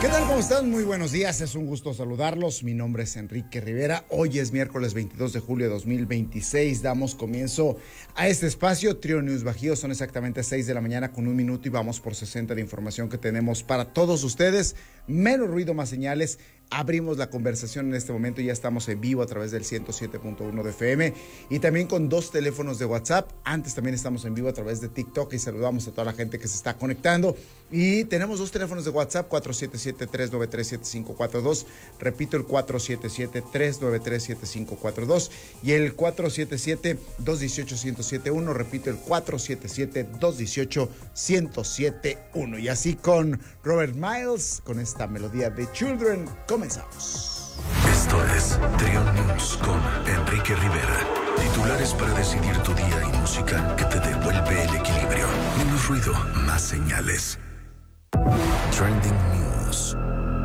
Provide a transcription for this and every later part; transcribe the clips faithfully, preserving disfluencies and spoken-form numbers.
¿Qué tal? ¿Cómo están? Muy buenos días, es un gusto saludarlos. Mi nombre es Enrique Rivera. Hoy es miércoles veintidós de julio de dos mil veintiséis. Damos comienzo a este espacio, Trio News Bajío. Son exactamente seis de la mañana con un minuto y vamos por sesenta de información que tenemos para todos ustedes. Menos ruido, más señales. Abrimos la conversación en este momento y ya estamos en vivo a través del ciento siete punto uno de F M y también con dos teléfonos de WhatsApp. Antes también estamos en vivo a través de TikTok y saludamos a toda la gente que se está conectando. Y tenemos dos teléfonos de WhatsApp, cuatro siete siete, tres nueve tres, siete cinco cuatro dos. Repito, el cuatro siete siete, tres nueve tres, siete cinco cuatro dos y el cuatro siete siete, dos uno ocho, uno cero siete uno. Repito, el cuatro siete siete, dos uno ocho, uno cero siete uno. Y así con Robert Miles, con esta melodía de Children, comenzamos. Esto es Trio News con Enrique Rivera. Titulares para decidir tu día y música que te devuelve el equilibrio. Menos ruido, más señales. Trending News.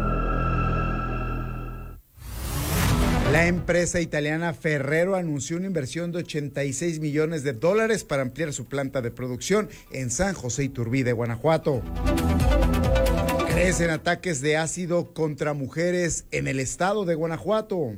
La empresa italiana Ferrero anunció una inversión de ochenta y seis millones de dólares para ampliar su planta de producción en San José Iturbide, Guanajuato. Crecen ataques de ácido contra mujeres en el estado de Guanajuato.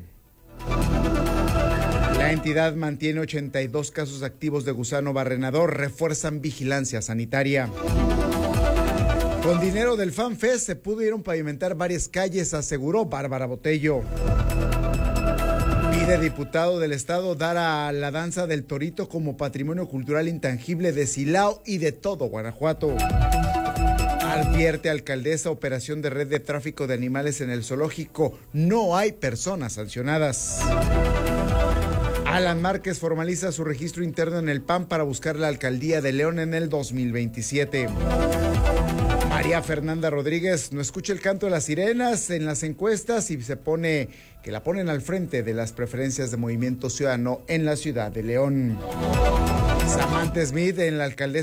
La entidad mantiene ochenta y dos casos activos de gusano barrenador, refuerzan vigilancia sanitaria. Con dinero del FanFest se pudieron pavimentar varias calles, aseguró Bárbara Botello. Pide diputado del estado dar a la danza del torito como patrimonio cultural intangible de Silao y de todo Guanajuato. Advierte alcaldesa operación de red de tráfico de animales en el zoológico. No hay personas sancionadas. Alan Márquez formaliza su registro interno en el P A N para buscar la alcaldía de León en el dos mil veintisiete. María Fernanda Rodríguez no escucha el canto de las sirenas en las encuestas y se pone que la ponen al frente de las preferencias de Movimiento Ciudadano en la ciudad de León. Samantha Smith en la alcaldesa